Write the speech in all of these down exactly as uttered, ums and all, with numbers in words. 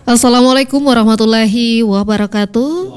Assalamualaikum warahmatullahi wabarakatuh.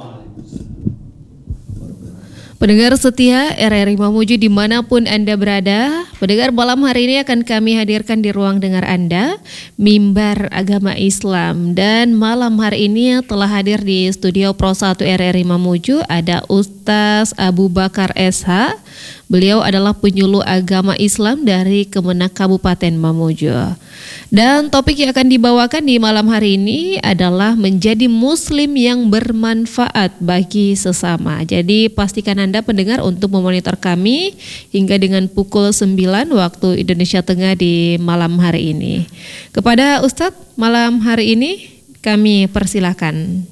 Pendengar setia R R I Mamuju dimanapun Anda berada, pendengar malam hari ini akan kami hadirkan di ruang dengar Anda, Mimbar Agama Islam. Dan malam hari ini telah hadir di studio Pro satu R R I Mamuju ada Ustaz Abu Bakar S H. Beliau adalah penyuluh agama Islam dari Kemenak Kabupaten Mamuju. Dan topik yang akan dibawakan di malam hari ini adalah menjadi muslim yang bermanfaat bagi sesama. Jadi pastikan Anda pendengar untuk memonitor kami hingga dengan pukul sembilan waktu Indonesia Tengah di malam hari ini. Kepada Ustadz malam hari ini kami persilakan.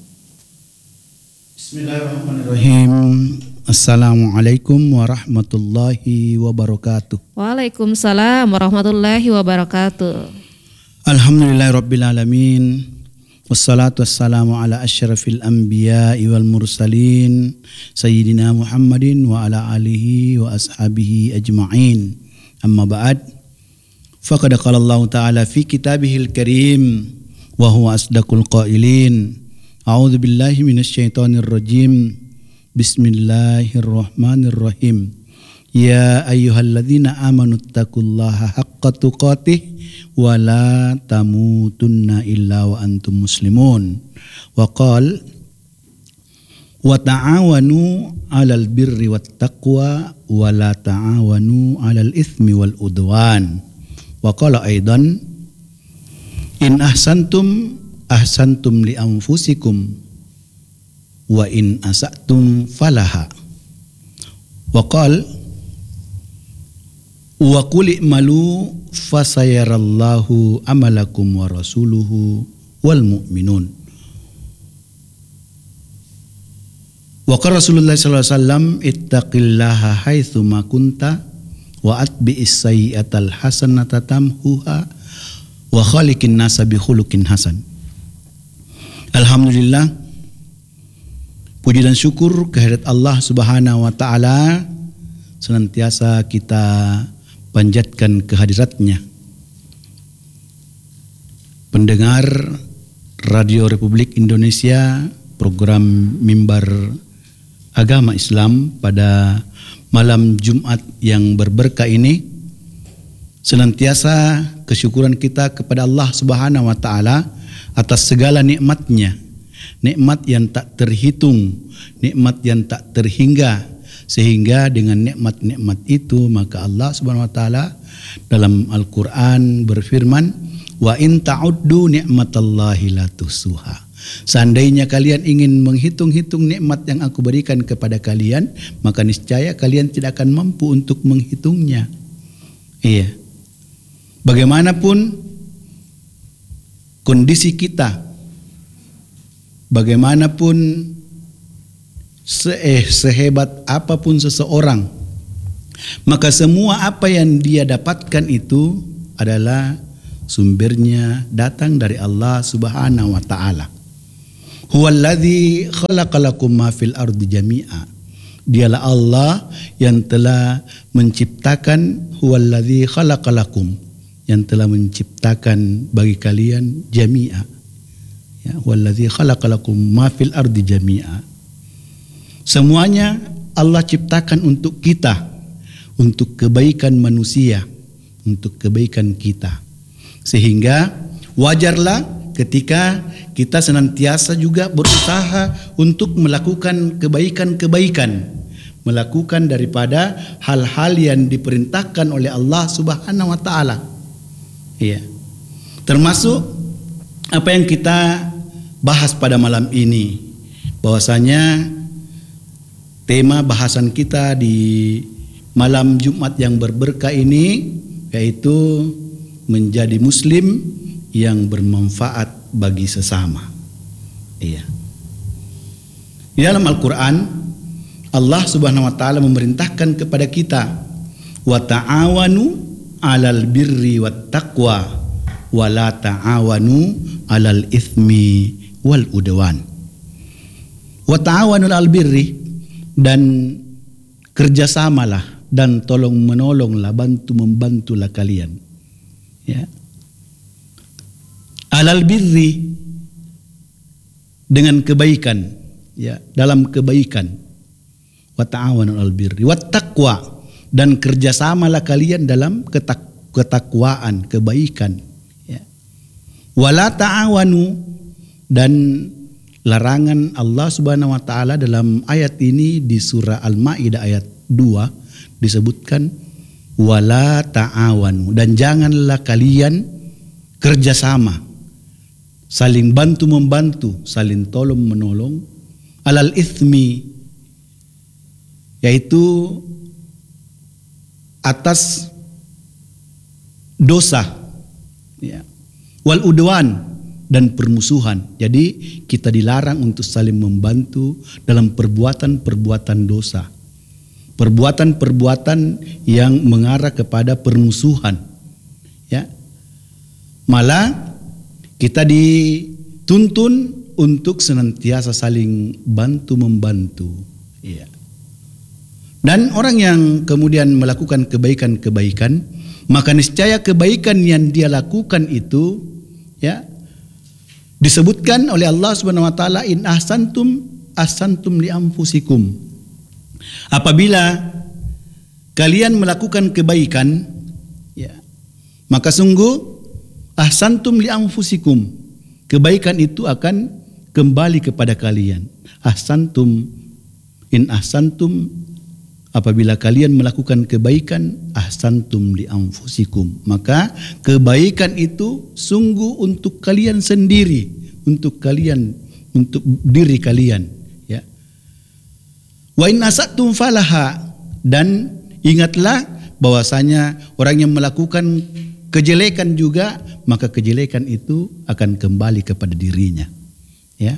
Bismillahirrahmanirrahim. Assalamualaikum warahmatullahi wabarakatuh. Waalaikumsalam warahmatullahi wabarakatuh. Alhamdulillahirabbil alamin. Wassalatu wassalamu ala asyrafil anbiya'i wal mursalin sayyidina Muhammadin wa ala alihi wa ashabihi ajma'in. Amma ba'd. Faqad qala Allah ta'ala fi kitabihil karim wa huwa asdaqul qailin. A'udzu billahi minasyaitonir rajim. Bismillahirrahmanirrahim. Ya ayyuhalladzina amanu taqullaha haqqa tuqatih wa la tamutunna illa wa antum muslimun. Wa qala wa ta'awanu 'alal birri wat taqwa wa la ta'awanu 'alal itsmi wal udwan. Wa qala aidan in ahsantum ahsantum li anfusikum wa in asa'tum falaha. Wa qala wa qul i'malu fasayarallahu amalakum wa rasuluhu wal mu'minun. Wa qala Rasulullah sallallahu alaihi wasallam ittaqillaha haitsu ma kunta wa atbi'is sayyi'atal hasanata tamhuha wa khaliqin nasa bi khuluqin hasan. Alhamdulillah, puji dan syukur kehadirat Allah Subhanahu wa taala senantiasa kita panjatkan kehadiratnya. Pendengar Radio Republik Indonesia, program Mimbar Agama Islam pada malam Jumat yang berberkah ini, senantiasa kesyukuran kita kepada Allah Subhanahu wa taala atas segala nikmatnya. Nikmat yang tak terhitung, nikmat yang tak terhingga, sehingga dengan nikmat-nikmat itu maka Allah Subhanahu wa taala dalam Al-Qur'an berfirman, wa in ta'uddu ni'matallahi la tuhsuha. Seandainya kalian ingin menghitung-hitung nikmat yang aku berikan kepada kalian, maka niscaya kalian tidak akan mampu untuk menghitungnya. Iya. Bagaimanapun kondisi kita, bagaimanapun se eh, sehebat apapun seseorang, maka semua apa yang dia dapatkan itu adalah sumbernya datang dari Allah Subhanahu wa taala. Huwallazi khalaqalakum ma fil ardi jami'a. Dialah Allah yang telah menciptakan, huwallazi khalaqalakum, yang telah menciptakan bagi kalian jami'a. Ya, wallazi khalaqalakum ma fil ardi jami'a. Semuanya Allah ciptakan untuk kita, untuk kebaikan manusia, untuk kebaikan kita. Sehingga wajarlah ketika kita senantiasa juga berusaha untuk melakukan kebaikan-kebaikan, melakukan daripada hal-hal yang diperintahkan oleh Allah Subhanahu wa taala. Iya. Termasuk apa yang kita bahas pada malam ini, bahwasanya tema bahasan kita di malam Jumat yang berberkah ini yaitu menjadi muslim yang bermanfaat bagi sesama. Iya. Di dalam Al-Qur'an Allah Subhanahu wa taala memerintahkan kepada kita, wa ta'awanu 'alal birri wat taqwa wa la ta'awanu 'alal itsmi wal udwan. Wa ta'awanu 'alal birri, dan kerjasamalah dan tolong menolonglah, bantu membantulah kalian, ya, alal birri, dengan kebaikan, ya, dalam kebaikan. Wa ta'awanu 'alal birri wat taqwa, dan kerjasamalah kalian dalam ketak- ketakwaan, kebaikan, ya. Wala ta'awanu, dan larangan Allah Subhanahu wa taala dalam ayat ini di surah Al-Maidah ayat dua disebutkan wala ta'awanu, dan janganlah kalian kerjasama, saling bantu membantu, saling tolong menolong, alal ithmi, yaitu atas dosa, ya, wal udwan, dan permusuhan. Jadi kita dilarang untuk saling membantu dalam perbuatan-perbuatan dosa, perbuatan-perbuatan yang mengarah kepada permusuhan, ya. Malah kita dituntun untuk senantiasa saling bantu membantu, ya. Dan orang yang kemudian melakukan kebaikan-kebaikan, maka niscaya kebaikan yang dia lakukan itu, ya, disebutkan oleh Allah Subhanahu wa taala, in ahsantum ahsantum li anfusikum. Apabila kalian melakukan kebaikan, ya, maka sungguh ahsantum li anfusikum, kebaikan itu akan kembali kepada kalian. Ahsantum, in ahsantum, apabila kalian melakukan kebaikan, ahsantum li anfusikum, maka kebaikan itu sungguh untuk kalian sendiri, untuk kalian, untuk diri kalian, ya. Wa in asatum falaha, dan ingatlah bahwasanya orang yang melakukan kejelekan juga, maka kejelekan itu akan kembali kepada dirinya, ya.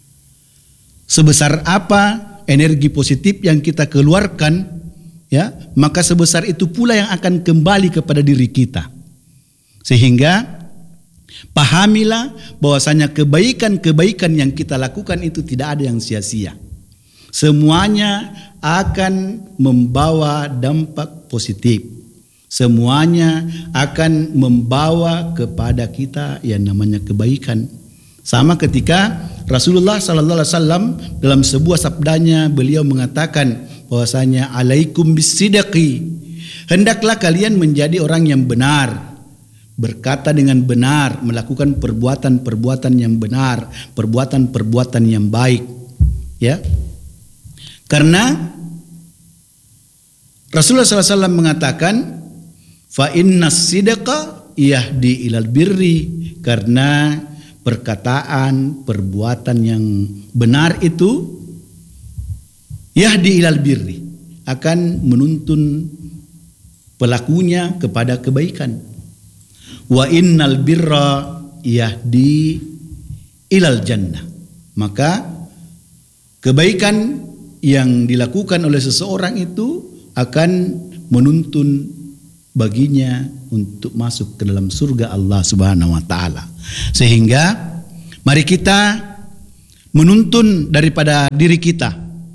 Sebesar apa energi positif yang kita keluarkan, ya, maka sebesar itu pula yang akan kembali kepada diri kita. Sehingga pahamilah bahwasanya kebaikan-kebaikan yang kita lakukan itu tidak ada yang sia-sia. Semuanya akan membawa dampak positif. Semuanya akan membawa kepada kita yang namanya kebaikan. Sama ketika Rasulullah sallallahu alaihi wasallam dalam sebuah sabdanya beliau mengatakan bahwasanya alaikum bisidqi, hendaklah kalian menjadi orang yang benar, berkata dengan benar, melakukan perbuatan-perbuatan yang benar, perbuatan-perbuatan yang baik, ya. Karena Rasulullah sallallahu alaihi wasallam mengatakan fa innas sidqa yahdi ilal birri, karena perkataan, perbuatan yang benar itu yahdi ilal birri, akan menuntun pelakunya kepada kebaikan. Wa innal birra yahdi ilal jannah, maka kebaikan yang dilakukan oleh seseorang itu akan menuntun baginya untuk masuk ke dalam surga Allah Subhanahu wa taala. Sehingga mari kita menuntun daripada diri kita,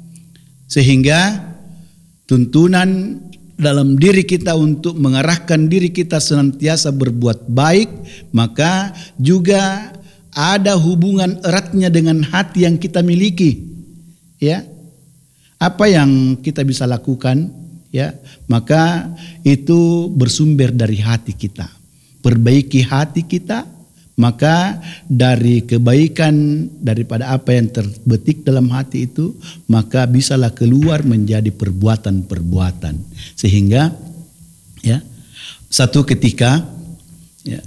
sehingga tuntunan dalam diri kita untuk mengarahkan diri kita senantiasa berbuat baik, maka juga ada hubungan eratnya dengan hati yang kita miliki, ya. Apa yang kita bisa lakukan, ya, maka itu bersumber dari hati kita. Perbaiki hati kita, maka dari kebaikan daripada apa yang terbetik dalam hati itu, maka bisalah keluar menjadi perbuatan-perbuatan. Sehingga, ya, satu ketika, ya,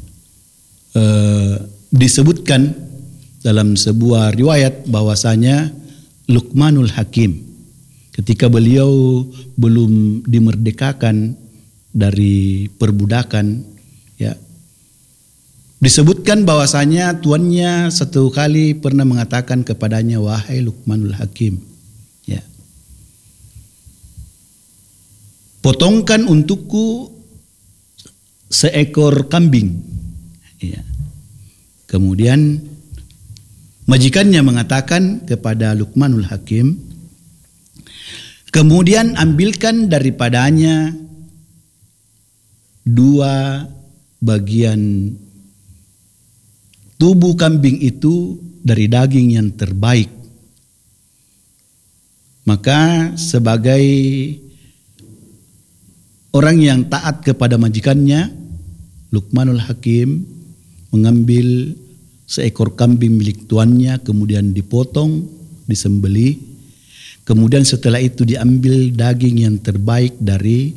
eh, disebutkan dalam sebuah riwayat bahwasanya Luqmanul Hakim, ketika beliau belum dimerdekakan dari perbudakan, ya, disebutkan bahwasanya tuannya satu kali pernah mengatakan kepadanya, wahai Luqmanul Hakim, ya, potongkan untukku seekor kambing, ya. Kemudian majikannya mengatakan kepada Luqmanul Hakim, kemudian ambilkan daripadanya dua bagian tubuh kambing itu dari daging yang terbaik. Maka sebagai orang yang taat kepada majikannya, Luqmanul Hakim mengambil seekor kambing milik tuannya, kemudian dipotong, disembelih. Kemudian setelah itu diambil daging yang terbaik dari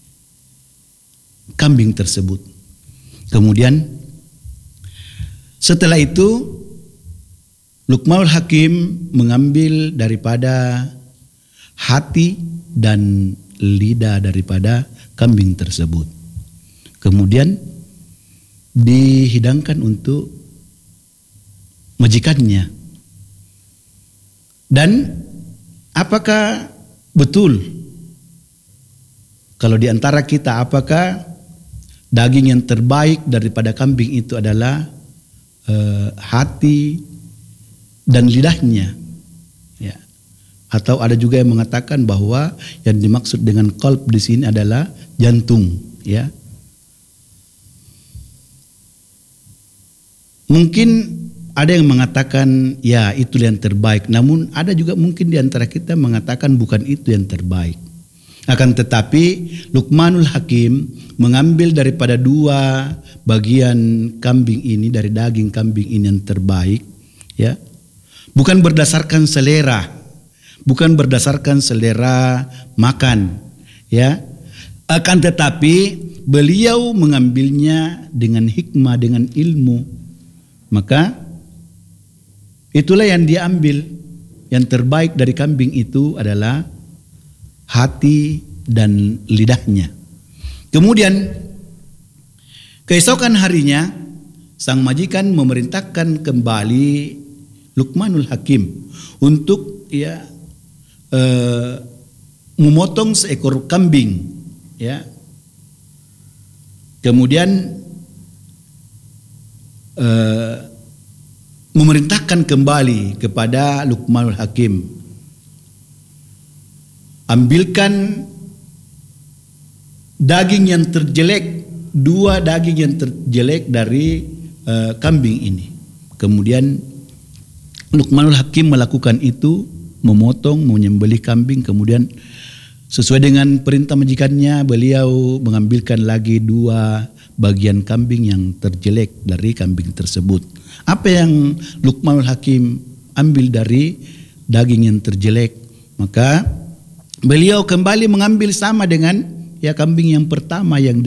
kambing tersebut. Kemudian setelah itu Luqmanul Hakim mengambil daripada hati dan lidah daripada kambing tersebut. Kemudian dihidangkan untuk majikannya. Dan apakah betul kalau di antara kita, apakah daging yang terbaik daripada kambing itu adalah uh, hati dan lidahnya? Ya. Atau ada juga yang mengatakan bahwa yang dimaksud dengan qalb di sini adalah jantung, ya. Mungkin ada yang mengatakan ya itu yang terbaik, namun ada juga mungkin di antara kita mengatakan bukan itu yang terbaik. Akan tetapi Luqmanul Hakim mengambil daripada dua bagian kambing ini, dari daging kambing ini yang terbaik, ya. Bukan berdasarkan selera, bukan berdasarkan selera makan, ya. Akan tetapi beliau mengambilnya dengan hikmah, dengan ilmu. Maka itulah yang dia ambil. Yang terbaik dari kambing itu adalah hati dan lidahnya. Kemudian keesokan harinya sang majikan memerintahkan kembali Luqmanul Hakim untuk ya eh, memotong seekor kambing, ya. Kemudian Uh, memerintahkan kembali kepada Luqmanul Hakim, ambilkan daging yang terjelek, dua daging yang terjelek dari uh, kambing ini. Kemudian Luqmanul Hakim melakukan itu, memotong, menyembelih kambing. Kemudian sesuai dengan perintah majikannya, beliau mengambilkan lagi dua bagian kambing yang terjelek dari kambing tersebut. Apa yang Luqmanul Hakim ambil dari daging yang terjelek? Maka beliau kembali mengambil sama dengan ya kambing yang pertama yang